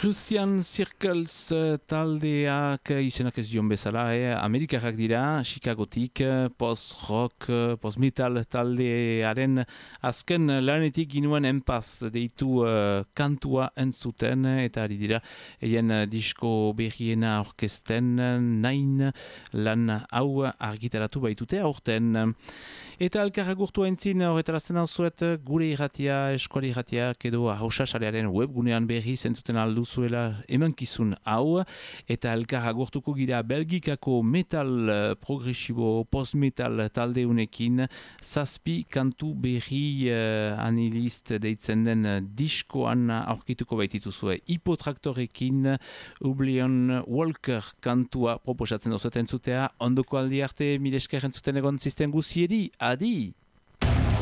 Russian Circles taldeak izenak ez dion bezala, Amerikarrak dira, Chicagotik, post-rock, post-metal taldearen azken lanetik ginuen enpaz deitu kantua entzuten, eta ari dira, eien disko berriena orkesten, nain lan hau argitaratu baitute aurten. Eta elkarra gurtu entzin horretarazten alzuet gure irratia, eskuali irratiak edo hausasarearen webgunean berri zentzuten alduzuela emankizun hau, eta elkarra gurtuko gira Belgikako metal progresibo post-metal taldeunekin zazpi kantu berri anilist deitzen den diskoan aurkituko baitituzue Hipotraktorekin Oblivion Walker kantua proposatzen dozuet entzutea, ondoko aldi arte mil esker entzuten egon zisten guzieri. Adi!